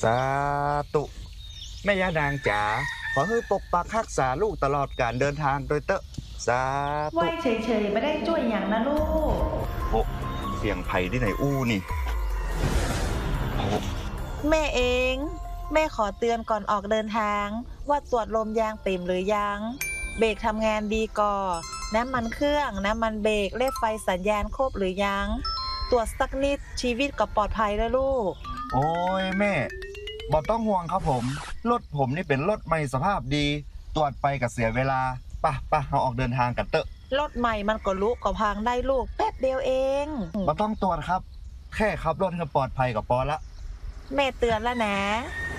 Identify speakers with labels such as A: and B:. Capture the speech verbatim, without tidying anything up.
A: สาธุแม่ย่านางจ๋าขอให้ปกปักรักษาลูกตลอดการเดินทางโดยเตอะสา
B: ไหว
A: ธุ
B: เฉยๆไม่ได้ช่วยอย่างนะลูก
A: โอ้เสียงไผ่ที่ไหนอู้นี่โอ้
C: แม่เองแม่ขอเตือนก่อนออกเดินทางว่าตรวจลมยางเต็มหรือยังเบรกทำงานดีก่อน้ำมันเครื่องน้ำมันเบรกเลขไฟสัญญาณครบหรือยังตรวจสักนิดชีวิตก็ปลอดภัยแล้วลูก
A: โอ้ยแม่บ่ต้องห่วงครับผมรถผมนี่เป็นรถใหม่สภาพดีตรวจไปกับเสียเวลาป่ะป่ะเราออกเดินทางกันเตอะ
C: รถใหม่มันก็ลุก็พังได้ลูกแป๊บเดียวเอง
A: บ่ต้องตรวจครับแค่ขับรถให้ปลอดภัยกับปอละ
C: แม่เตือนแล้วนะ